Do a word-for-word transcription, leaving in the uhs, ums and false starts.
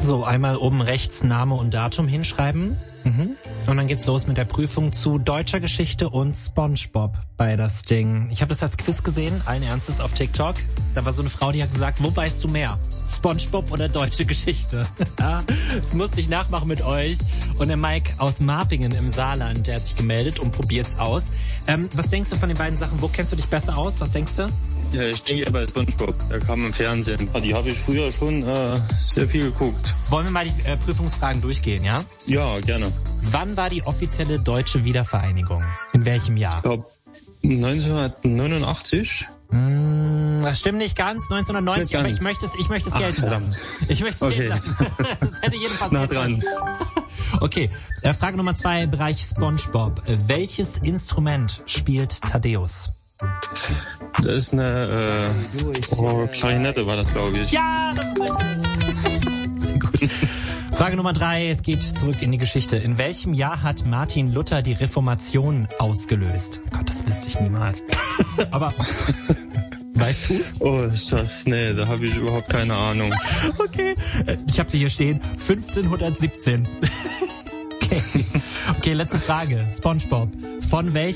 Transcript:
So, einmal oben rechts Name und Datum hinschreiben. Mhm. Und dann geht's los mit der Prüfung zu deutscher Geschichte und SpongeBob bei das Ding. Ich habe das als Quiz gesehen, allen Ernstes auf TikTok. Da war so eine Frau, die hat gesagt, wo weißt du mehr? SpongeBob oder deutsche Geschichte? Ja, das musste ich nachmachen mit euch. Und der Mike aus Marpingen im Saarland, der hat sich gemeldet und probiert's aus. Ähm, was denkst du von den beiden Sachen? Wo kennst du dich besser aus? Was denkst du? Ja, ich denke eher bei SpongeBob. Der kam im Fernsehen. Die habe ich früher schon äh, sehr viel geguckt. Wollen wir mal die äh, Prüfungsfragen durchgehen, ja? Ja, gerne. Wann war die offizielle deutsche Wiedervereinigung? In welchem Jahr? Ich glaube neunzehnhundertneunundachtzig. Mm, das stimmt nicht ganz, neunzehnhundertneunzig, Nicht aber ganz. ich möchte es, ich möchte es Ach, gelten verdammt. lassen. Ich möchte es Okay. gelten lassen. Das hätte jedem passieren Nah dran. können. Okay, äh, Frage Nummer zwei, Bereich SpongeBob. Äh, Welches Instrument spielt Thaddeus? Das ist eine äh, oh, Klarinette war das, glaube ich. Ja, das ist richtig. Gut. Frage Nummer drei, es geht zurück in die Geschichte. In welchem Jahr hat Martin Luther die Reformation ausgelöst? Gott, das wüsste ich niemals. Aber weißt du's? Oh, das, nee, da habe ich überhaupt keine Ahnung. Okay, äh, ich habe sie hier stehen. fünfzehnhundertsiebzehn. Okay. Okay, letzte Frage. SpongeBob. Von welchem